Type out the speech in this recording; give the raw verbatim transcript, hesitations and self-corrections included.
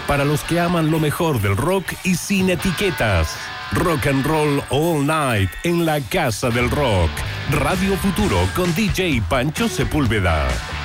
para los que aman lo mejor del rock y sin etiquetas. Rock and Roll All Night en la Casa del Rock. Radio Futuro con D J Pancho Sepúlveda.